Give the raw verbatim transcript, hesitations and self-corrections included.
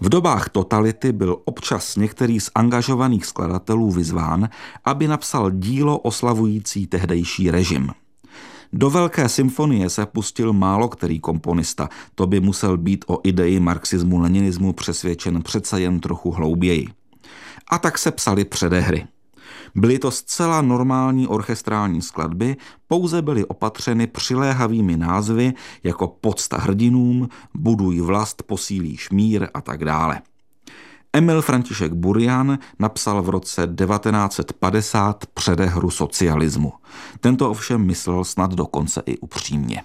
V dobách totality byl občas některý z angažovaných skladatelů vyzván, aby napsal dílo oslavující tehdejší režim. Do Velké symfonie se pustil málo který komponista, to by musel být o ideji marxismu-leninismu přesvědčen přece jen trochu hlouběji. A tak se psaly předehry. Byly to zcela normální orchestrální skladby, pouze byly opatřeny přiléhavými názvy jako Pocta hrdinům, Buduj vlast, posílíš mír a tak dále. Emil František Burian napsal v roce devatenáct set padesát předehru socialismu. Tento ovšem myslel snad dokonce i upřímně.